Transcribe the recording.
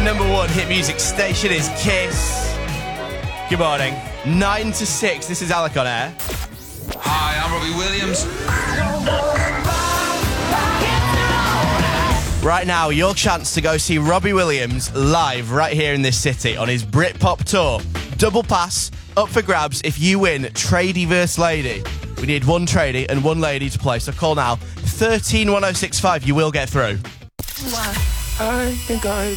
number one hit music station is Kiss. Good morning. 9 to 6, this is Alec on air. Hi, I'm Robbie Williams. Right now, your chance to go see Robbie Williams live right here in this city on his Britpop tour. Double pass, up for grabs if you win Tradie vs Lady. We need one tradie and one lady to play, so call now. 131065, you will get through. I think I